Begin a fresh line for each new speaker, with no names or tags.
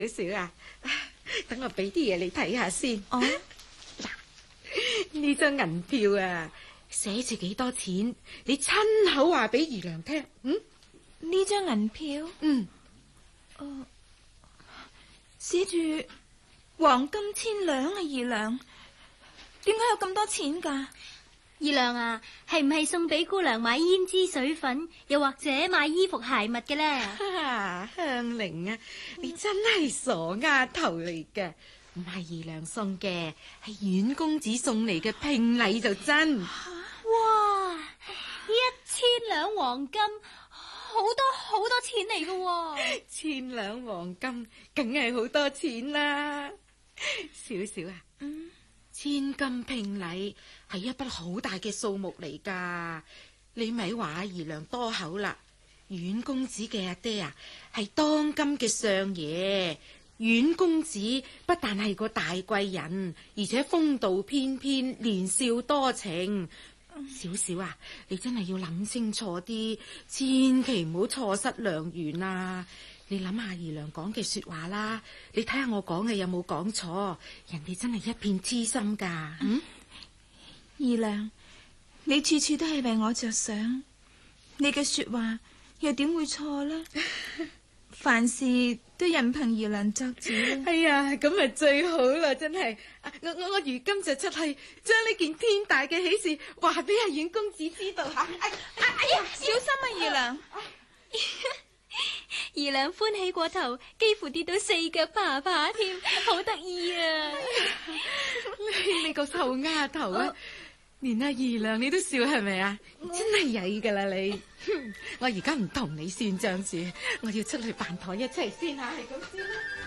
少啊，等我俾啲嘢你睇下先。
哦，
嗱，呢張銀票啊，寫住幾多錢，你親口話俾姨娘聽。
呢張銀票，寫住黃金1,000兩啊，姨娘，點解有咁多錢噶？
姨娘啊，係唔係送俾姑娘買胭脂水粉，又或者買衣服鞋襪嘅咧？
香菱啊，你真係傻丫頭嚟嘅，唔係姨娘送嘅，係阮公子送嚟嘅聘禮就真。
哇，1,000兩黃金，好多好多錢嚟㗎喎
！1,000兩黃金，梗係好多錢啦。少少啊，千金聘禮係一筆好大嘅數目嚟噶，你咪話阿姨娘多口啦。阮公子嘅阿爹啊，係當今嘅相爺。阮公子不但係個大貴人，而且風度翩翩，年少多情。少少啊，你真係要諗清楚啲，千祈唔好錯失良緣啊！你諗下姨娘講嘅說話啦，你睇下我講嘅有冇講錯？人哋真係一片痴心噶。
姨娘，你處處都係為我着想，你嘅說話又點會錯呢？凡事都任憑姨娘作主。
哎呀，咁咪最好啦，真係。我如今就出去將呢件天大嘅喜事話俾阿阮公子知道吓。哎呀，
小心啊，姨娘！
姨娘歡喜過頭，幾乎跌到4腳爬爬添，好得意啊！
你個臭丫頭啊！連阿姨娘你都笑係咪啊？真係曳噶啦你！我而家唔同你算賬住，我要出去辦台一齊先吓，係咁先啦。